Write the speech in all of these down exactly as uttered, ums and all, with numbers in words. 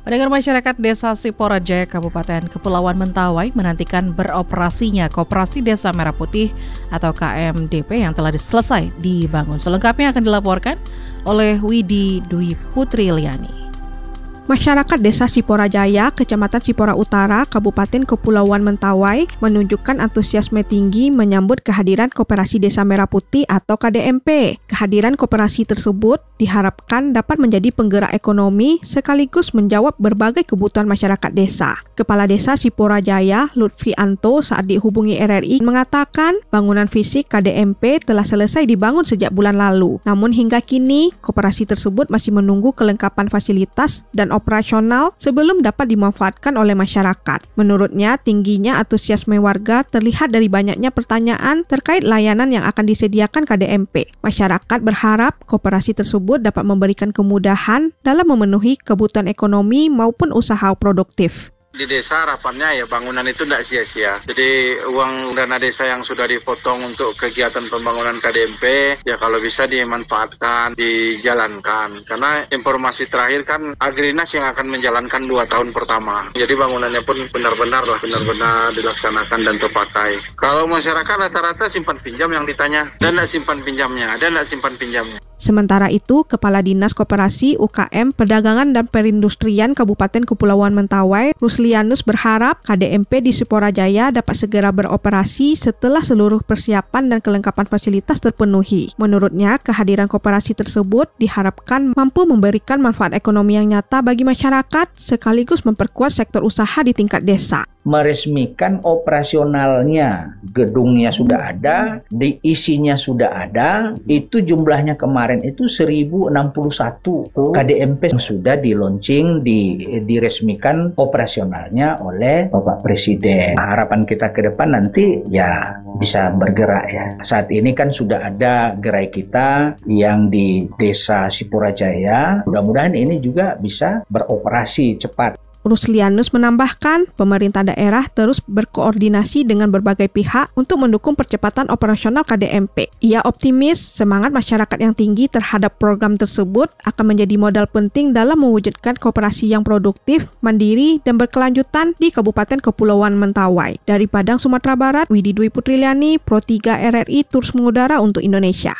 Pedagang masyarakat Desa Siporajaya, Kabupaten Kepulauan Mentawai menantikan beroperasinya Koperasi Desa Merah Putih atau K M D P yang telah selesai dibangun. Selengkapnya akan dilaporkan oleh Widi Dwi Putri Liani. Masyarakat Desa Siporajaya, Kecamatan Sipora Utara, Kabupaten Kepulauan Mentawai menunjukkan antusiasme tinggi menyambut kehadiran Koperasi Desa Merah Putih atau K D M P. Kehadiran koperasi tersebut diharapkan dapat menjadi penggerak ekonomi sekaligus menjawab berbagai kebutuhan masyarakat desa. Kepala Desa Siporajaya, Lutfi Anto, saat dihubungi R R I mengatakan bangunan fisik K D M P telah selesai dibangun sejak bulan lalu. Namun hingga kini, koperasi tersebut masih menunggu kelengkapan fasilitas dan operasional sebelum dapat dimanfaatkan oleh masyarakat. Menurutnya, tingginya antusiasme warga terlihat dari banyaknya pertanyaan terkait layanan yang akan disediakan K D M P. Masyarakat berharap koperasi tersebut dapat memberikan kemudahan dalam memenuhi kebutuhan ekonomi maupun usaha produktif. Di desa harapannya ya bangunan itu tidak sia-sia. Jadi uang dana desa yang sudah dipotong untuk kegiatan pembangunan K D M P ya kalau bisa dimanfaatkan, dijalankan. Karena informasi terakhir kan Agrinas yang akan menjalankan dua tahun pertama. Jadi bangunannya pun benar-benar lah, benar-benar dilaksanakan dan terpakai. Kalau masyarakat rata-rata simpan pinjam yang ditanya, dan tidak simpan pinjamnya, ada tidak simpan pinjamnya. Sementara itu, Kepala Dinas Koperasi, U K M, Perdagangan dan Perindustrian Kabupaten Kepulauan Mentawai, Ruslianus berharap K D M P di Siporajaya dapat segera beroperasi setelah seluruh persiapan dan kelengkapan fasilitas terpenuhi. Menurutnya, kehadiran koperasi tersebut diharapkan mampu memberikan manfaat ekonomi yang nyata bagi masyarakat sekaligus memperkuat sektor usaha di tingkat desa. Meresmikan operasionalnya, gedungnya sudah ada, diisinya sudah ada, itu jumlahnya kemarin itu seribu enam puluh satu K D M P yang sudah di launching, di, diresmikan operasionalnya oleh Bapak Presiden. Harapan kita ke depan nanti ya bisa bergerak ya. Saat ini kan sudah ada gerai kita yang di Desa Siporajaya, mudah-mudahan ini juga bisa beroperasi cepat. Ruslianus menambahkan, pemerintah daerah terus berkoordinasi dengan berbagai pihak untuk mendukung percepatan operasional K D M P. Ia optimis semangat masyarakat yang tinggi terhadap program tersebut akan menjadi modal penting dalam mewujudkan koperasi yang produktif, mandiri, dan berkelanjutan di Kabupaten Kepulauan Mentawai. Dari Padang, Sumatera Barat, Widi Dwi Putri Liani, Pro tiga R R I Terus Mengudara untuk Indonesia.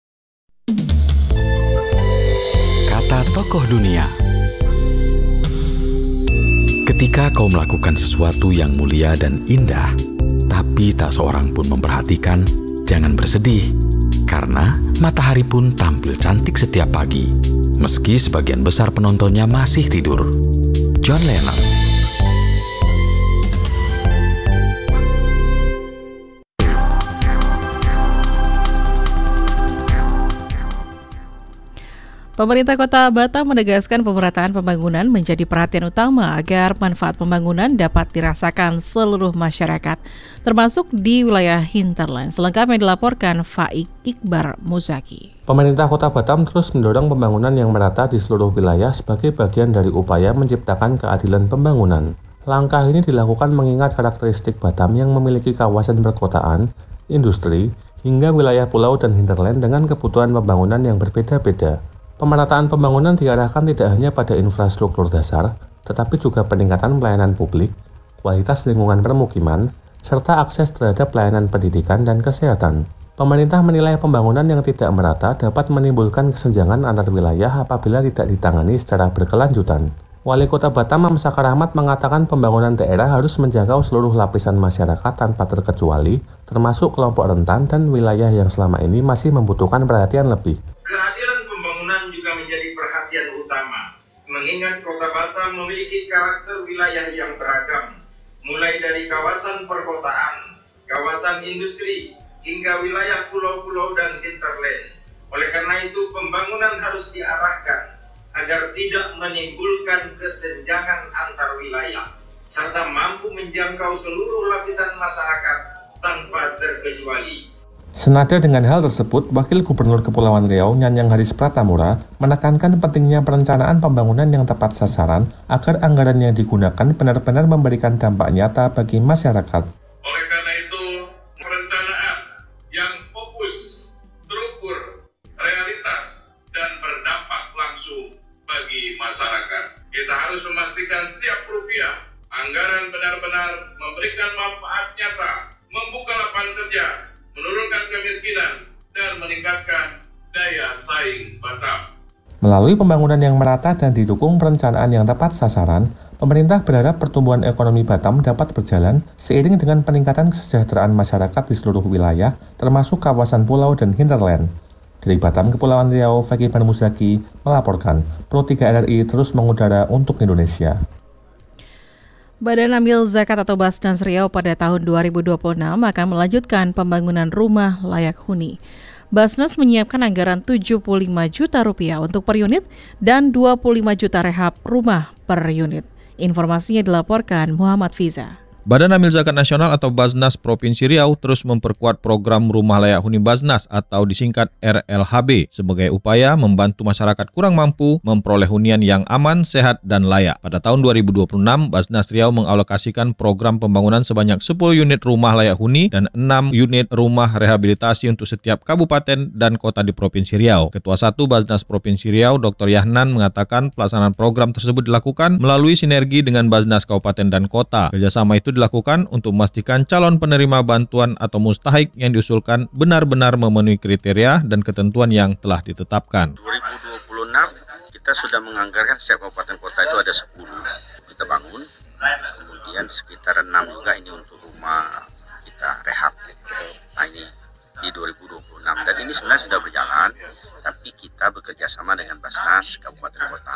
Kata tokoh dunia. Ketika kau melakukan sesuatu yang mulia dan indah, tapi tak seorang pun memperhatikan, jangan bersedih, karena matahari pun tampil cantik setiap pagi, meski sebagian besar penontonnya masih tidur. John Lennon. Pemerintah Kota Batam menegaskan pemerataan pembangunan menjadi perhatian utama agar manfaat pembangunan dapat dirasakan seluruh masyarakat, termasuk di wilayah hinterland. Selengkapnya dilaporkan Faik Iqbar Muzaki. Pemerintah Kota Batam terus mendorong pembangunan yang merata di seluruh wilayah sebagai bagian dari upaya menciptakan keadilan pembangunan. Langkah ini dilakukan mengingat karakteristik Batam yang memiliki kawasan perkotaan, industri, hingga wilayah pulau dan hinterland dengan kebutuhan pembangunan yang berbeda-beda. Pemerataan pembangunan diarahkan tidak hanya pada infrastruktur dasar, tetapi juga peningkatan pelayanan publik, kualitas lingkungan permukiman, serta akses terhadap pelayanan pendidikan dan kesehatan. Pemerintah menilai pembangunan yang tidak merata dapat menimbulkan kesenjangan antar wilayah apabila tidak ditangani secara berkelanjutan. Wali Kota Batam Mamsakar Ahmad mengatakan pembangunan daerah harus menjangkau seluruh lapisan masyarakat tanpa terkecuali, termasuk kelompok rentan dan wilayah yang selama ini masih membutuhkan perhatian lebih. Juga menjadi perhatian utama, mengingat Kota Batam memiliki karakter wilayah yang beragam, mulai dari kawasan perkotaan, kawasan industri, hingga wilayah pulau-pulau dan hinterland. Oleh karena itu, pembangunan harus diarahkan agar tidak menimbulkan kesenjangan antar wilayah, serta mampu menjangkau seluruh lapisan masyarakat tanpa terkecuali. Senada dengan hal tersebut, Wakil Gubernur Kepulauan Riau, Nyanyang Haris Pratamura, menekankan pentingnya perencanaan pembangunan yang tepat sasaran agar anggaran yang digunakan benar-benar memberikan dampak nyata bagi masyarakat. Oleh karena itu, perencanaan yang fokus, terukur, realitas, dan berdampak langsung bagi masyarakat. Kita harus memastikan setiap rupiah anggaran benar-benar memberikan manfaat nyata, membuka lapangan kerja, menurunkan kemiskinan, dan meningkatkan daya saing Batam. Melalui pembangunan yang merata dan didukung perencanaan yang tepat sasaran, pemerintah berharap pertumbuhan ekonomi Batam dapat berjalan seiring dengan peningkatan kesejahteraan masyarakat di seluruh wilayah, termasuk kawasan pulau dan hinterland. Dari Batam, Kepulauan Riau, Fakih Muzaki melaporkan, Pro tiga R R I terus mengudara untuk Indonesia. Badan Amil Zakat atau Basnas Riau pada tahun dua ribu dua puluh enam akan melanjutkan pembangunan rumah layak huni. Basnas menyiapkan anggaran tujuh puluh lima juta rupiah untuk per unit dan dua puluh lima juta rehab rumah per unit. Informasinya dilaporkan Muhammad Fiza. Badan Amil Zakat Nasional atau Basnas Provinsi Riau terus memperkuat program Rumah Layak Huni Basnas atau disingkat R L H B sebagai upaya membantu masyarakat kurang mampu memperoleh hunian yang aman, sehat, dan layak. Pada tahun dua ribu dua puluh enam, Basnas Riau mengalokasikan program pembangunan sebanyak sepuluh unit rumah layak huni dan enam unit rumah rehabilitasi untuk setiap kabupaten dan kota di Provinsi Riau. Ketua satu Basnas Provinsi Riau, Doktor Yahnan, mengatakan pelaksanaan program tersebut dilakukan melalui sinergi dengan Basnas Kabupaten dan Kota. Kerjasama itu dilakukan untuk memastikan calon penerima bantuan atau mustahik yang diusulkan benar-benar memenuhi kriteria dan ketentuan yang telah ditetapkan. dua ribu dua puluh enam kita sudah menganggarkan setiap kabupaten kota itu ada sepuluh kita bangun, kemudian sekitar enam juga ini untuk rumah kita rehab. Nah ini di dua ribu dua puluh enam dan ini sebenarnya sudah berjalan, tapi kita bekerja sama dengan Basnas Kabupaten Kota.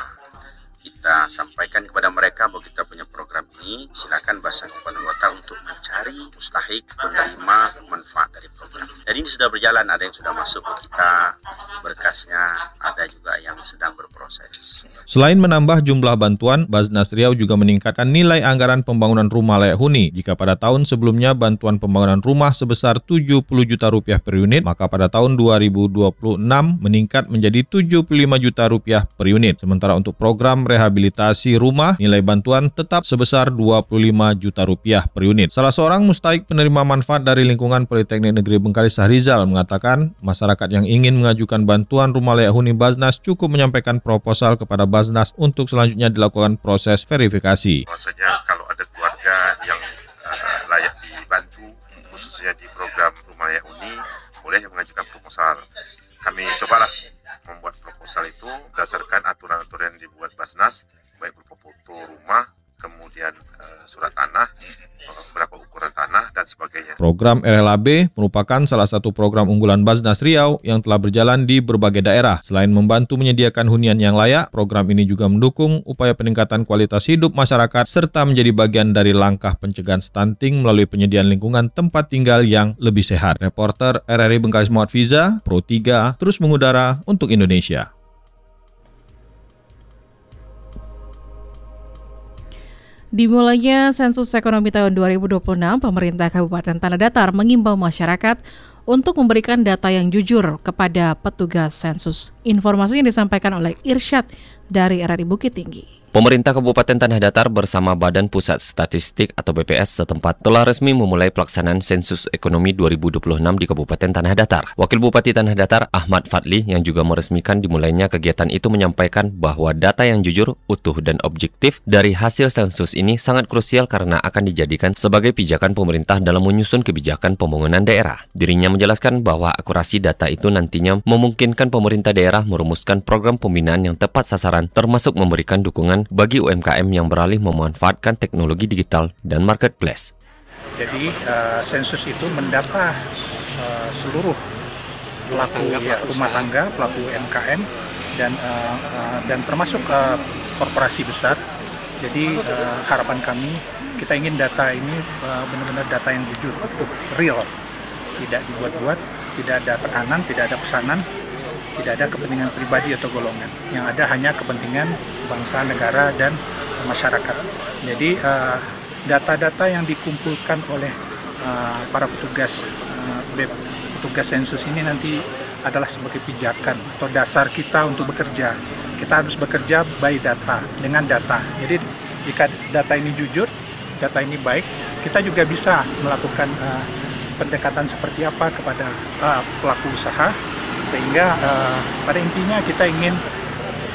Kita sampaikan kepada mereka bahwa kita punya program ini, silakan Basnas Kabupaten Kota untuk mencari mustahik penerima manfaat dari program. Dan ini sudah berjalan, ada yang sudah masuk ke kita berkasnya, ada juga yang sedang berproses. Selain menambah jumlah bantuan, Basnas Riau juga meningkatkan nilai anggaran pembangunan rumah layak huni. Jika pada tahun sebelumnya bantuan pembangunan rumah sebesar tujuh puluh juta rupiah per unit, maka pada tahun dua ribu dua puluh enam meningkat menjadi tujuh puluh lima juta rupiah per unit. Sementara untuk program rehabilitasi rumah, nilai bantuan tetap sebesar dua puluh lima juta rupiah per unit. Salah seorang mustahik penerima manfaat dari lingkungan Politeknik Negeri Bengkalis Sahrizal mengatakan, masyarakat yang ingin mengajukan bantuan rumah layak huni Basnas cukup menyampaikan proposal kepada Basnas untuk selanjutnya dilakukan proses verifikasi. Maksudnya kalau ada keluarga yang uh, layak dibantu, khususnya di program rumah layak huni, boleh mengajukan proposal. Kami cobalah membuat proposal itu berdasarkan aturan-aturan yang dibuat Basnas, baik berupa foto rumah, kemudian uh, surat tanah, berapa ukuran tanah, dan sebagainya. Program R L H B merupakan salah satu program unggulan Basnas Riau yang telah berjalan di berbagai daerah. Selain membantu menyediakan hunian yang layak, program ini juga mendukung upaya peningkatan kualitas hidup masyarakat serta menjadi bagian dari langkah pencegahan stunting melalui penyediaan lingkungan tempat tinggal yang lebih sehat. Reporter R R I Bengkalis Muhammad Fiza, Pro tiga, terus mengudara untuk Indonesia. Dimulainya sensus ekonomi tahun dua ribu dua puluh enam, pemerintah Kabupaten Tanah Datar mengimbau masyarakat untuk memberikan data yang jujur kepada petugas sensus. Informasinya disampaikan oleh Irsyad dari R R I Bukit Tinggi. Pemerintah Kabupaten Tanah Datar bersama Badan Pusat Statistik atau B P S setempat telah resmi memulai pelaksanaan sensus ekonomi dua ribu dua puluh enam di Kabupaten Tanah Datar. Wakil Bupati Tanah Datar Ahmad Fadli yang juga meresmikan dimulainya kegiatan itu menyampaikan bahwa data yang jujur, utuh, dan objektif dari hasil sensus ini sangat krusial karena akan dijadikan sebagai pijakan pemerintah dalam menyusun kebijakan pembangunan daerah. Dirinya menjelaskan bahwa akurasi data itu nantinya memungkinkan pemerintah daerah merumuskan program pembinaan yang tepat sasaran termasuk memberikan dukungan bagi U M K M yang beralih memanfaatkan teknologi digital dan marketplace. Jadi uh, sensus itu mendata uh, seluruh pelaku ya, rumah tangga, pelaku U M K M dan uh, uh, dan termasuk uh, korporasi besar. Jadi uh, harapan kami kita ingin data ini uh, benar-benar data yang jujur, real, tidak dibuat-buat, tidak ada tekanan, tidak ada pesanan, tidak ada kepentingan pribadi atau golongan. Yang ada hanya kepentingan bangsa, negara, dan masyarakat. Jadi uh, data-data yang dikumpulkan oleh uh, para petugas uh, petugas sensus ini nanti adalah sebagai pijakan atau dasar kita untuk bekerja. Kita harus bekerja by data, dengan data. Jadi jika data ini jujur, data ini baik, kita juga bisa melakukan uh, pendekatan seperti apa kepada uh, pelaku usaha, sehingga uh, pada intinya kita ingin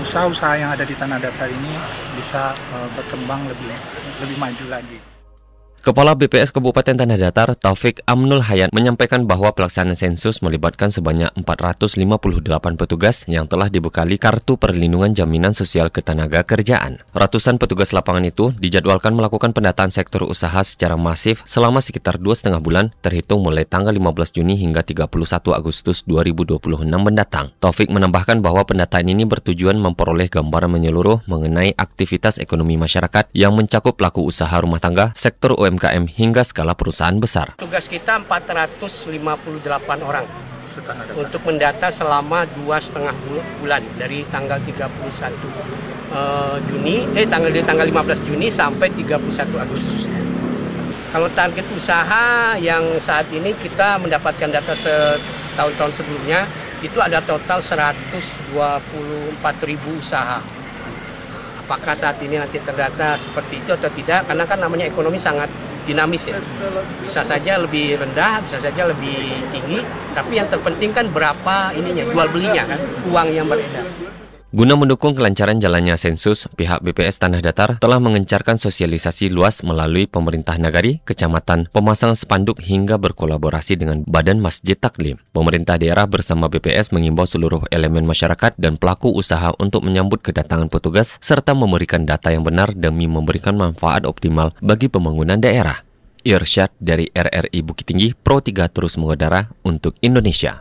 usaha-usaha yang ada di Tanah Datar ini bisa uh, berkembang lebih lebih maju lagi. Kepala B P S Kabupaten Tanah Datar, Taufik Amnul Hayat, menyampaikan bahwa pelaksanaan sensus melibatkan sebanyak empat ratus lima puluh delapan petugas yang telah dibekali Kartu Perlindungan Jaminan Sosial Ketenagakerjaan. Ratusan petugas lapangan itu dijadwalkan melakukan pendataan sektor usaha secara masif selama sekitar dua setengah bulan, terhitung mulai tanggal lima belas Juni hingga tiga puluh satu Agustus dua ribu dua puluh enam mendatang. Taufik menambahkan bahwa pendataan ini bertujuan memperoleh gambaran menyeluruh mengenai aktivitas ekonomi masyarakat yang mencakup pelaku usaha rumah tangga, sektor U M K M hingga skala perusahaan besar. Tugas kita empat ratus lima puluh delapan orang untuk mendata selama dua setengah bulan dari tanggal tiga puluh satu Juni, eh tanggal dari tanggal lima belas Juni sampai tiga puluh satu Agustus. Kalau target usaha yang saat ini kita mendapatkan data setahun-tahun sebelumnya itu ada total seratus dua puluh empat ribu usaha. Apakah saat ini nanti terdata seperti itu atau tidak? Karena kan namanya ekonomi sangat dinamis ya. Bisa saja lebih rendah, bisa saja lebih tinggi. Tapi yang terpenting kan berapa ininya, jual belinya kan, uang yang beredar. Guna mendukung kelancaran jalannya sensus, pihak B P S Tanah Datar telah mengencarkan sosialisasi luas melalui pemerintah nagari, kecamatan, pemasangan spanduk hingga berkolaborasi dengan Badan Masjid Taklim. Pemerintah daerah bersama B P S mengimbau seluruh elemen masyarakat dan pelaku usaha untuk menyambut kedatangan petugas serta memberikan data yang benar demi memberikan manfaat optimal bagi pembangunan daerah. Irsyad dari R R I Bukit Tinggi, Pro tiga terus mengudara untuk Indonesia.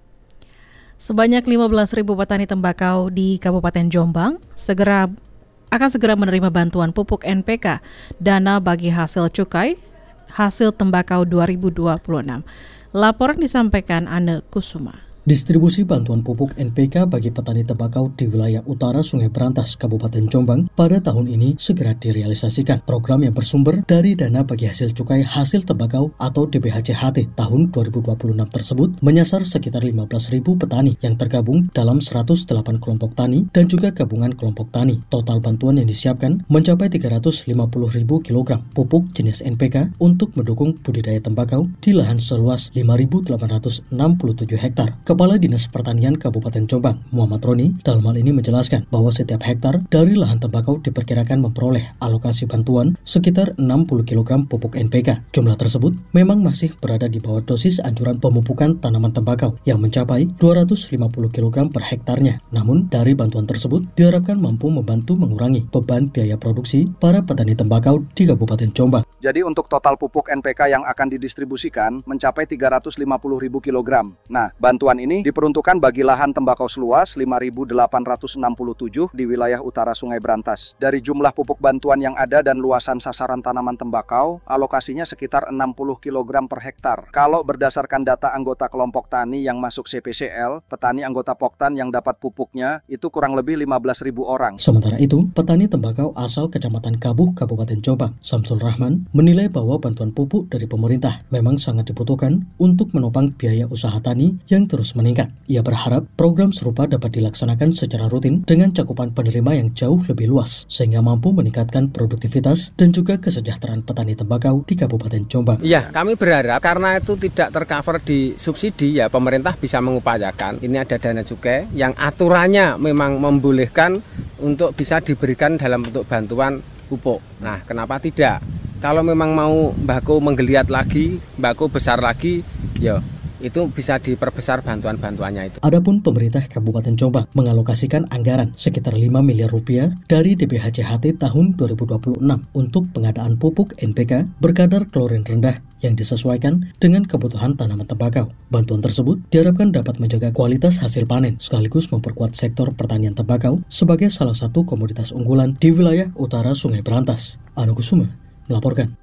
Sebanyak lima belas ribu petani tembakau di Kabupaten Jombang segera akan segera menerima bantuan pupuk N P K, dana bagi hasil cukai hasil tembakau dua ribu dua puluh enam. Laporan disampaikan Anne Kusuma. Distribusi bantuan pupuk N P K bagi petani tembakau di wilayah utara Sungai Berantas, Kabupaten Jombang pada tahun ini segera direalisasikan. Program yang bersumber dari dana bagi hasil cukai hasil tembakau atau D B H C H T tahun dua ribu dua puluh enam tersebut menyasar sekitar lima belas ribu petani yang tergabung dalam seratus delapan kelompok tani dan juga gabungan kelompok tani. Total bantuan yang disiapkan mencapai tiga ratus lima puluh ribu kilogram pupuk jenis N P K untuk mendukung budidaya tembakau di lahan seluas lima ribu delapan ratus enam puluh tujuh hektar. Kepala Dinas Pertanian Kabupaten Jombang, Muhammad Roni, dalam hal ini menjelaskan bahwa setiap hektar dari lahan tembakau diperkirakan memperoleh alokasi bantuan sekitar enam puluh kilogram pupuk N P K. Jumlah tersebut memang masih berada di bawah dosis anjuran pemupukan tanaman tembakau yang mencapai dua ratus lima puluh kilogram per hektarnya. Namun, dari bantuan tersebut diharapkan mampu membantu mengurangi beban biaya produksi para petani tembakau di Kabupaten Jombang. Jadi untuk total pupuk N P K yang akan didistribusikan mencapai tiga ratus lima puluh ribu kilogram. Nah, bantuan ini diperuntukkan bagi lahan tembakau seluas lima ribu delapan ratus enam puluh tujuh di wilayah utara Sungai Berantas. Dari jumlah pupuk bantuan yang ada dan luasan sasaran tanaman tembakau, alokasinya sekitar enam puluh kilogram per hektar. Kalau berdasarkan data anggota kelompok tani yang masuk C P C L, petani anggota Poktan yang dapat pupuknya itu kurang lebih lima belas ribu orang. Sementara itu, petani tembakau asal Kecamatan Kabuh, Kabupaten Jombang, Samsul Rahman, menilai bahwa bantuan pupuk dari pemerintah memang sangat dibutuhkan untuk menopang biaya usaha tani yang terus meningkat. Ia berharap program serupa dapat dilaksanakan secara rutin dengan cakupan penerima yang jauh lebih luas, sehingga mampu meningkatkan produktivitas dan juga kesejahteraan petani tembakau di Kabupaten Jombang. Iya, kami berharap karena itu tidak tercover di subsidi, ya pemerintah bisa mengupayakan. Ini ada dana cukai yang aturannya memang membolehkan untuk bisa diberikan dalam bentuk bantuan pupuk. Nah, kenapa tidak? Kalau memang mau mbako menggeliat lagi, mbako besar lagi, ya itu bisa diperbesar bantuan-bantuannya itu. Adapun pemerintah Kabupaten Jombang mengalokasikan anggaran sekitar lima miliar rupiah dari D B H C H T tahun dua ribu dua puluh enam untuk pengadaan pupuk N P K berkadar klorin rendah yang disesuaikan dengan kebutuhan tanaman tembakau. Bantuan tersebut diharapkan dapat menjaga kualitas hasil panen sekaligus memperkuat sektor pertanian tembakau sebagai salah satu komoditas unggulan di wilayah utara Sungai Berantas. Anu Kusuma melaporkan.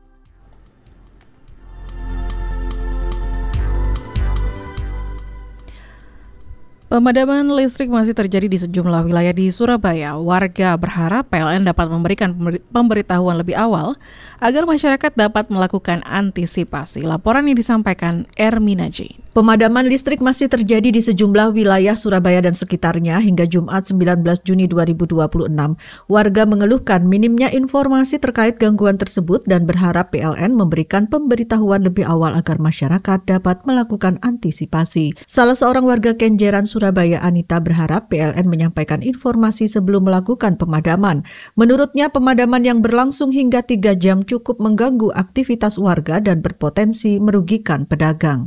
Pemadaman listrik masih terjadi di sejumlah wilayah di Surabaya. Warga berharap P L N dapat memberikan pemberitahuan lebih awal agar masyarakat dapat melakukan antisipasi. Laporan yang disampaikan Ermina J. Pemadaman listrik masih terjadi di sejumlah wilayah Surabaya dan sekitarnya hingga Jumat sembilan belas Juni dua ribu dua puluh enam. Warga mengeluhkan minimnya informasi terkait gangguan tersebut dan berharap P L N memberikan pemberitahuan lebih awal agar masyarakat dapat melakukan antisipasi. Salah seorang warga Kenjeran Surabaya Surabaya Anita berharap P L N menyampaikan informasi sebelum melakukan pemadaman. Menurutnya, pemadaman yang berlangsung hingga tiga jam cukup mengganggu aktivitas warga dan berpotensi merugikan pedagang.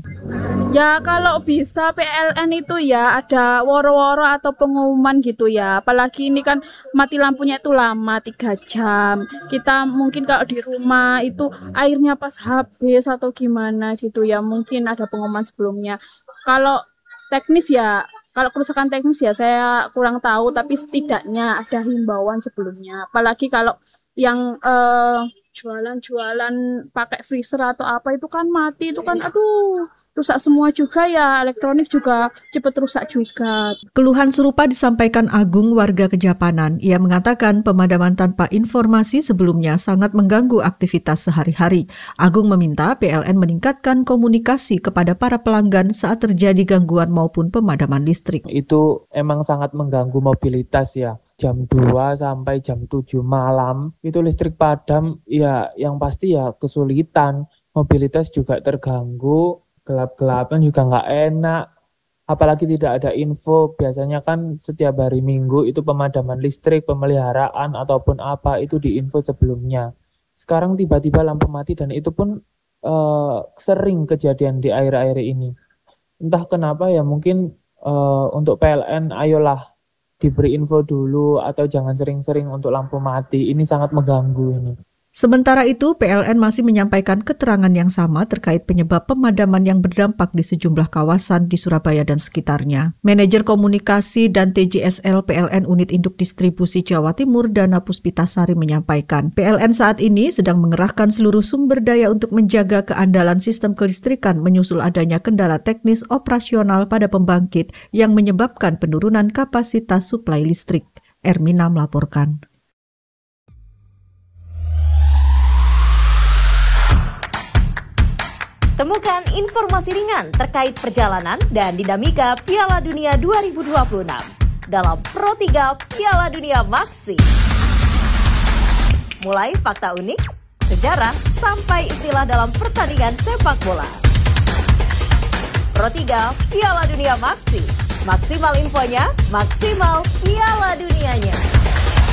Ya kalau bisa P L N itu ya ada woro-woro atau pengumuman gitu ya. Apalagi ini kan mati lampunya itu lama, tiga jam. Kita mungkin kalau di rumah itu airnya pas habis atau gimana gitu ya. Mungkin ada pengumuman sebelumnya. Kalau teknis ya, kalau kerusakan teknis ya saya kurang tahu. Tapi setidaknya ada himbauan sebelumnya. Apalagi kalau yang uh, jualan-jualan pakai freezer atau apa itu kan mati, itu kan aduh rusak semua juga ya, elektronik juga cepat rusak juga. Keluhan serupa disampaikan Agung, warga Kejapanan. Ia mengatakan pemadaman tanpa informasi sebelumnya sangat mengganggu aktivitas sehari-hari. Agung meminta P L N meningkatkan komunikasi kepada para pelanggan saat terjadi gangguan maupun pemadaman listrik. Itu emang sangat mengganggu mobilitas ya. Jam dua sampai jam tujuh malam itu listrik padam, ya yang pasti ya kesulitan, mobilitas juga terganggu, gelap-gelapan juga nggak enak, apalagi tidak ada info. Biasanya kan setiap hari Minggu itu pemadaman listrik, pemeliharaan ataupun apa itu diinfo sebelumnya. Sekarang tiba-tiba lampu mati dan itu pun uh, sering kejadian di akhir-akhir ini. Entah kenapa ya, mungkin uh, untuk P L N ayolah diberi info dulu atau jangan sering-sering untuk lampu mati. Ini sangat mengganggu ini. Sementara itu, P L N masih menyampaikan keterangan yang sama terkait penyebab pemadaman yang berdampak di sejumlah kawasan di Surabaya dan sekitarnya. Manajer Komunikasi dan T J S L P L N Unit Induk Distribusi Jawa Timur, Dana Puspitasari, menyampaikan P L N saat ini sedang mengerahkan seluruh sumber daya untuk menjaga keandalan sistem kelistrikan menyusul adanya kendala teknis operasional pada pembangkit yang menyebabkan penurunan kapasitas suplai listrik. Ermina melaporkan. Temukan informasi ringan terkait perjalanan dan dinamika Piala Dunia dua ribu dua puluh enam dalam Pro tiga Piala Dunia Maxi. Mulai fakta unik, sejarah, sampai istilah dalam pertandingan sepak bola. Pro tiga Piala Dunia Maxi. Maksimal infonya, maksimal Piala Dunianya.